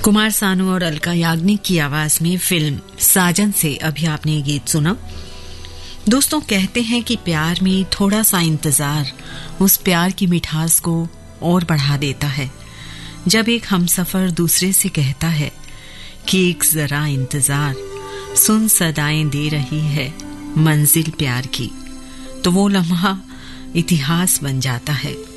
कुमार सानू और अलका याग्निक की आवाज में फिल्म साजन से अभी आपने ये गीत सुना। दोस्तों, कहते हैं कि प्यार में थोड़ा सा इंतजार उस प्यार की मिठास को और बढ़ा देता है। जब एक हमसफर दूसरे से कहता है कि एक जरा इंतजार, सुन सदाएं दे रही है मंजिल प्यार की, तो वो लम्हा इतिहास बन जाता है।